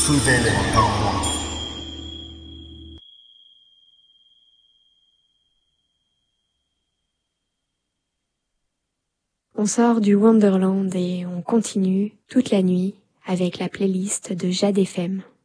prevailing power. On sort du Wonderland et on continue toute la nuit avec la playlist de Jade FM.